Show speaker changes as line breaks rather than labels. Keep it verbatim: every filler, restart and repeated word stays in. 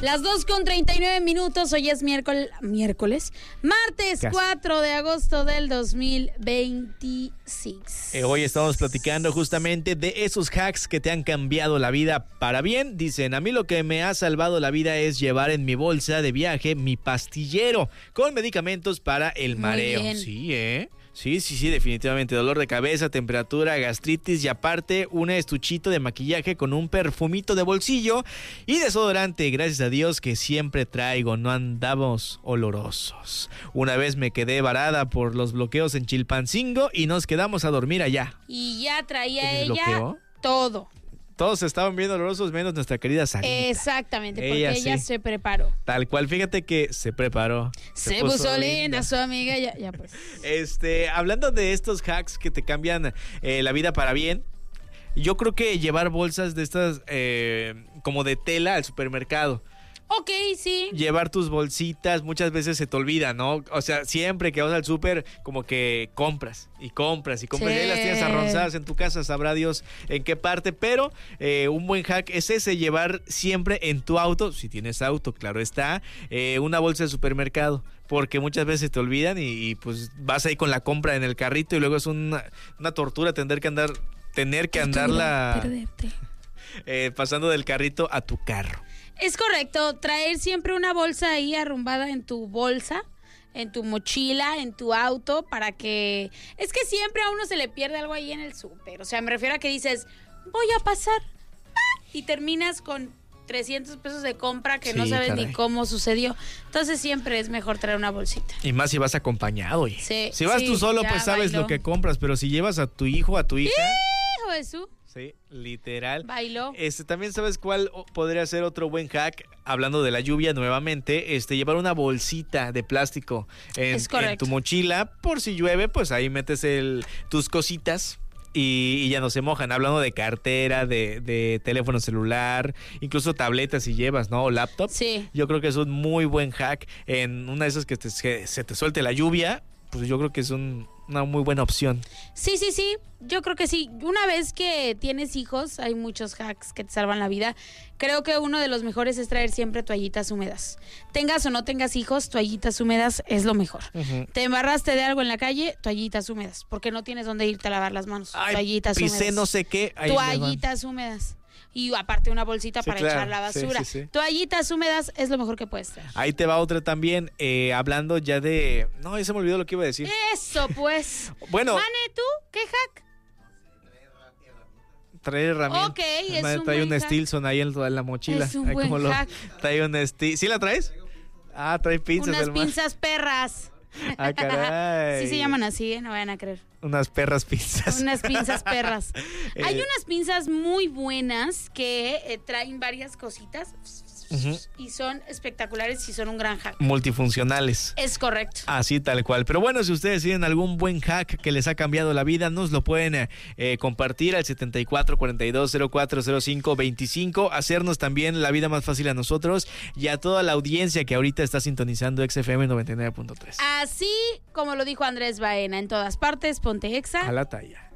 Las dos con treinta y nueve minutos, hoy es miércoles, miércoles, martes Casi. cuatro de agosto del dos mil veintiséis.
Eh, hoy estamos platicando justamente de esos hacks que te han cambiado la vida para bien. Dicen, a mí lo que me ha salvado la vida es llevar en mi bolsa de viaje mi pastillero con medicamentos para el mareo. Sí, ¿eh? Sí, sí, sí, definitivamente. Dolor de cabeza, temperatura, gastritis y aparte un estuchito de maquillaje con un perfumito de bolsillo y desodorante. Gracias a Dios que siempre traigo, no andamos olorosos. Una vez me quedé varada por los bloqueos en Chilpancingo y nos quedamos a dormir allá.
Y ya traía ella
bloqueo?
todo.
Todos estaban bien olorosos menos nuestra querida Sarita.
Exactamente, porque ella, ella
sí.
se preparó.
Tal cual, fíjate que se preparó.
Se, se puso, puso linda su amiga, ya, ya pues.
Este, hablando de estos hacks que te cambian eh, la vida para bien, yo creo que llevar bolsas de estas eh, como de tela al supermercado.
Ok, sí.
Llevar tus bolsitas, muchas veces se te olvida, ¿no? O sea, siempre que vas al súper, como que compras y compras y compras. Sí. Y ahí las tienes arronzadas en tu casa, sabrá Dios en qué parte. Pero eh, un buen hack es ese, llevar siempre en tu auto, si tienes auto, claro está, eh, una bolsa de supermercado. Porque muchas veces te olvidan y, y pues vas ahí con la compra en el carrito y luego es una, una tortura tener que andar, tener que andarla eh, pasando del carrito a tu carro.
Es correcto, traer siempre una bolsa ahí arrumbada en tu bolsa, en tu mochila, en tu auto, para que... Es que siempre a uno se le pierde algo ahí en el súper. O sea, me refiero a que dices, voy a pasar, y terminas con trescientos pesos de compra que sí, no sabes caray. Ni cómo susucedió. Entonces siempre es mejor traer una bolsita.
Y más si vas acompañado, oye. Sí, si vas
sí,
tú solo, pues sabes bailó. Lo que compras, pero si llevas a tu hijo, a tu hija...
¡Hijo de su!
Sí, literal.
Bailó.
Este, también sabes cuál podría ser otro buen hack, hablando de la lluvia nuevamente, este, llevar una bolsita de plástico en,
es correcto.
En tu mochila, por si llueve, pues ahí metes el, tus cositas y, y ya no se mojan. Hablando de cartera, de, de teléfono celular, incluso tabletas si llevas, ¿no? O laptop.
Sí.
Yo creo que es un muy buen hack en una de esas que, te, que se te suelte la lluvia. Pues yo creo que es un, una muy buena opción.
Sí, sí, sí, yo creo que sí. Una vez que tienes hijos, hay muchos hacks que te salvan la vida. Creo que uno de los mejores es traer siempre toallitas húmedas. Tengas o no tengas hijos, toallitas húmedas es lo mejor. Uh-huh. Te embarraste de algo en la calle, toallitas húmedas, porque no tienes dónde irte a lavar las manos.
Ay,
toallitas
pisé
húmedas.
no sé qué. Ahí
toallitas húmedas. Y aparte una bolsita sí, para claro. echar la basura. Sí, sí, sí. Toallitas húmedas es lo mejor que puedes traer.
Ahí te va otra también, eh, hablando ya de... No, ya se me olvidó lo que iba a decir.
Eso, pues.
Bueno.
Mane, ¿tú? ¿Qué hack?
Traer herramientas.
Ok, es
Madre,
un
trae
buen
un
hack.
Stilson ahí en, en la mochila.
Es un
ahí
buen
como
hack.
Lo, trae un Stilson. ¿Sí la traes? Ah, trae pinzas.
Unas
del mar.
pinzas perras.
Ah, caray.
Sí se llaman así, ¿eh? No vayan a creer.
Unas perras pinzas.
Unas pinzas perras.
eh.
Hay unas pinzas muy buenas que eh, traen varias cositas uh-huh. y son espectaculares y son un gran hack.
Multifuncionales.
Es correcto.
Así tal cual. Pero bueno, si ustedes tienen algún buen hack que les ha cambiado la vida, nos lo pueden eh, compartir al setenta y cuatro, cuarenta y dos, cero cuatro, cero cinco, veinticinco. Hacernos también la vida más fácil a nosotros y a toda la audiencia que ahorita está sintonizando X F M noventa y nueve punto tres.
Así como lo dijo Andrés Baena, en todas partes, ponte Exa.
A la talla.